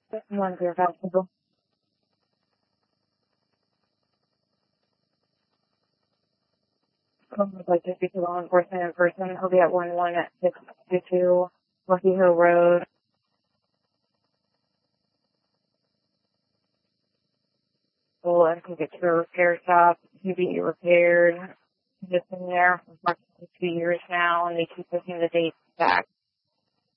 One Beer Festival. Would like to speak to law enforcement in person. He'll be at 1-1 at 622 Lucky Hill Road. And can get to a repair shop to be repaired. Just in there for approximately 2 years now, and they keep pushing the dates back.